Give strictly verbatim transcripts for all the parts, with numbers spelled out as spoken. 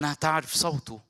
انها تعرف صوته.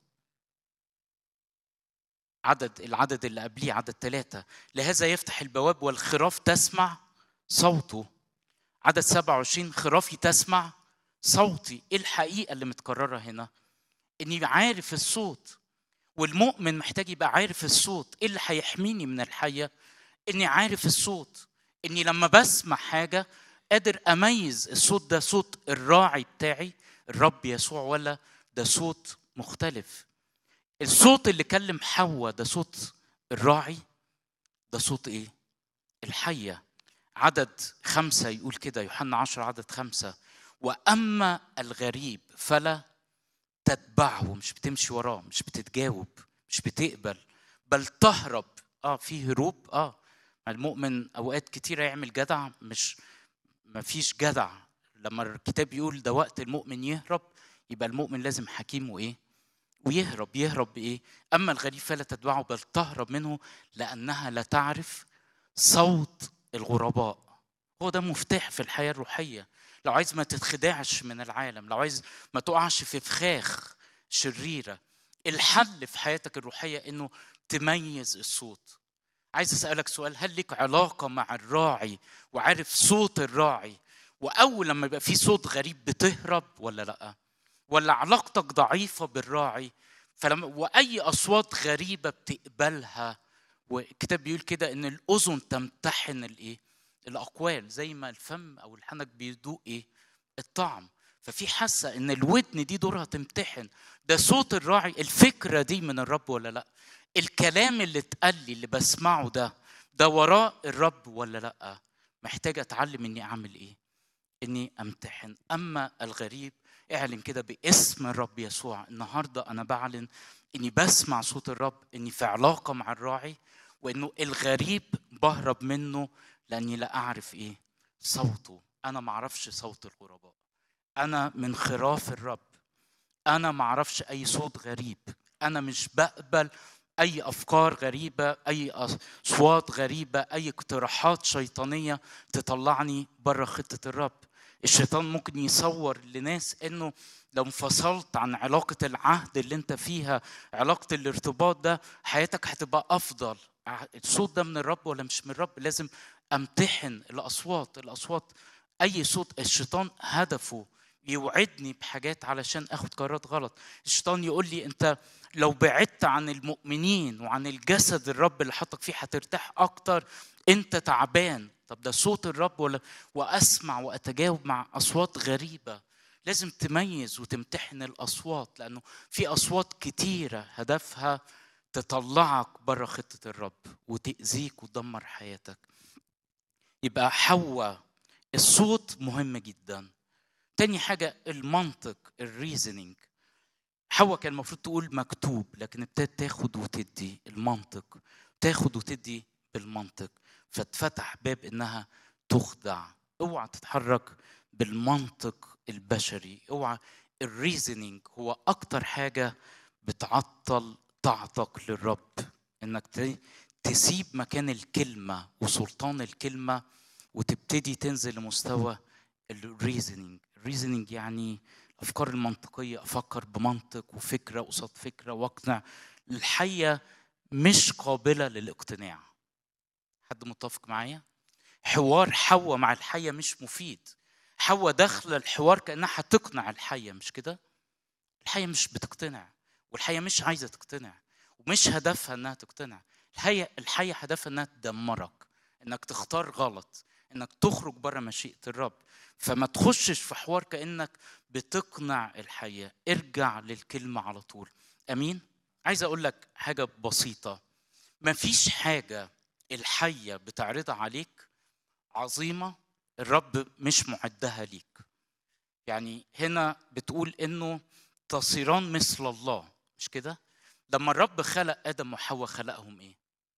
عدد العدد اللي قبليه عدد ثلاثة، لهذا يفتح البواب والخراف تسمع صوته. عدد سبعة وعشرين، خرافي تسمع صوتي. ايه الحقيقة اللي متكررة هنا؟ اني عارف الصوت، والمؤمن محتاج يبقى عارف الصوت. ايه اللي هيحميني من الحية؟ اني عارف الصوت، اني لما بسمع حاجة قادر اميز الصوت ده صوت الراعي بتاعي الرب يسوع ولا ده صوت مختلف. الصوت اللي كلم حواء ده صوت الراعي، ده صوت ايه؟ الحية. عدد خمسة يقول كده، يوحنا عشرة عدد خمسة، وأما الغريب فلا تتبعه. مش بتمشي وراه، مش بتتجاوب، مش بتقبل، بل تهرب. اه في هروب. اه المؤمن اوقات كتيرة يعمل جدع، مش ما فيش جدع. لما الكتاب يقول ده وقت المؤمن يهرب، يبقى المؤمن لازم حكيم وايه؟ ويهرب. يهرب بايه؟ اما الغريب فلا تتبعه بل تهرب منه، لانها لا تعرف صوت الغرباء. هو ده مفتاح في الحياة الروحية. لو عايز ما تتخدعش من العالم، لو عايز ما تقعش في فخاخ شريرة، الحل في حياتك الروحية انه تميز الصوت. عايز اسألك سؤال، هل لك علاقة مع الراعي وعارف صوت الراعي، واول لما يبقى في صوت غريب بتهرب ولا لا؟ ولا علاقتك ضعيفة بالراعي فلما واي اصوات غريبة بتقبلها؟ والكتاب بيقول كده ان الاذن تمتحن الايه؟ الاقوال، زي ما الفم او الحنك بيدوق ايه؟ الطعم. ففي حاسه ان الودن دي دورها تمتحن ده صوت الراعي، الفكره دي من الرب ولا لا؟ الكلام اللي اتقال لي اللي بسمعه ده ده وراء الرب ولا لا؟ محتاج اتعلم اني اعمل ايه؟ اني امتحن. اما الغريب اعلن كده باسم الرب يسوع، النهارده انا بعلن اني بسمع صوت الرب، اني في علاقه مع الراعي، وانه الغريب بهرب منه لاني لا اعرف ايه؟ صوته. انا ما اعرفش صوت الغرباء، انا من خراف الرب، انا ما اعرفش اي صوت غريب، انا مش بقبل اي افكار غريبه، اي اصوات غريبه، اي اقتراحات شيطانيه تطلعني بره خطه الرب. الشيطان ممكن يصور لناس انه لو انفصلت عن علاقه العهد اللي انت فيها، علاقه الارتباط ده، حياتك هتبقى افضل. الصوت ده من الرب ولا مش من الرب؟ لازم امتحن الاصوات. الاصوات اي صوت الشيطان هدفه يوعدني بحاجات علشان اخد قرارات غلط. الشيطان يقول لي انت لو بعدت عن المؤمنين وعن الجسد الرب اللي حطك فيه هترتاح اكتر، انت تعبان. طب ده صوت الرب ولا؟ واسمع واتجاوب مع اصوات غريبة. لازم تميز وتمتحن الاصوات، لانه في اصوات كتيرة هدفها تطلعك بره خطة الرب وتأذيك وتدمر حياتك. يبقى حواء الصوت مهم جدا. تاني حاجة المنطق، الريزنينج. حواء كان المفروض تقول مكتوب، لكن ابتدت تاخد وتدي المنطق، تاخد وتدي بالمنطق، فاتفتح باب انها تخدع. اوعى تتحرك بالمنطق البشري، اوعى. الريزنينج هو اكتر حاجة بتعطل طاعتك للرب، انك تسيب مكان الكلمة وسلطان الكلمة وتبتدي تنزل لمستوى الريزنينج. الريزنينج يعني الافكار المنطقيه، افكر بمنطق وفكره قصاد فكره واقنع. الحيه مش قابله للاقتناع. حد متفق معايا؟ حوار حواء مع الحيه مش مفيد. حواء داخله الحوار كانها هتقنع الحيه، مش كده؟ الحيه مش بتقتنع، والحيه مش عايزه تقتنع، ومش هدفها انها تقتنع. الحيه الحيه هدفها انها تدمرك، انك تختار غلط، انك تخرج بره مشيئه الرب. فما تخشش في حوار كانك بتقنع الحيه، ارجع للكلمه على طول. امين. عايز اقول لك حاجه بسيطه، ما فيش حاجه الحيه بتعرضها عليك عظيمه الرب مش معدها ليك. يعني هنا بتقول انه تصيران مثل الله، مش كده؟ لما الرب خلق ادم وحواء خلقهم ايه؟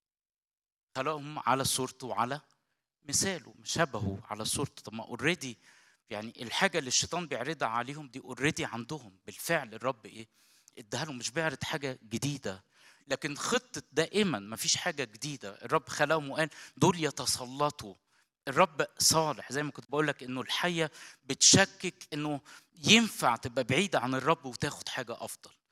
خلقهم على صورته وعلى مثاله، شبهه على صورته. طب ما اوريدي يعني الحاجه اللي الشيطان بيعرضها عليهم دي اوريدي عندهم بالفعل. الرب ايه؟ اداها لهم، مش بيعرض حاجه جديده. لكن خطه دائما ما فيش حاجه جديده. الرب خلقهم وقال دول يتسلطوا الرب صالح، زي ما كنت بقول لك انه الحية بتشكك انه ينفع تبقى بعيدة عن الرب وتاخد حاجة افضل.